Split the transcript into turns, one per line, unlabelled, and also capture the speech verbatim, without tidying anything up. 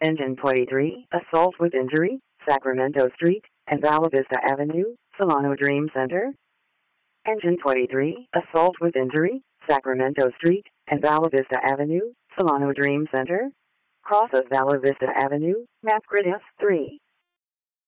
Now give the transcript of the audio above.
Engine twenty-three, assault with injury, Sacramento Street and Bella Vista Avenue, Solano Dream Center. Engine twenty-three, assault with injury, Sacramento Street and Bella Vista Avenue, Solano Dream Center. Cross of Bella Vista Avenue, map grid F three.